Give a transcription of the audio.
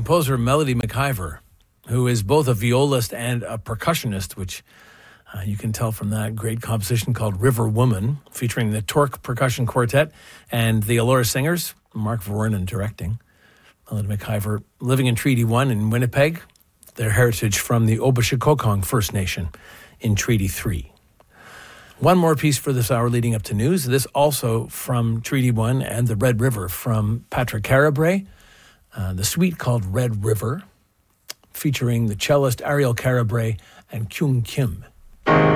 composer Melody McIver, who is both a violist and a percussionist, which you can tell from that great composition called River Woman, featuring the Torque Percussion Quartet and the Allure Singers, Mark Vernon directing. Melody McIver living in Treaty 1 in Winnipeg, their heritage from the Obishekokong First Nation in Treaty 3. One more piece for this hour leading up to news. This also from Treaty 1 and the Red River from Patrick Carabray. The suite called Red River, featuring the cellist Ariel Carabray and Kyung Kim.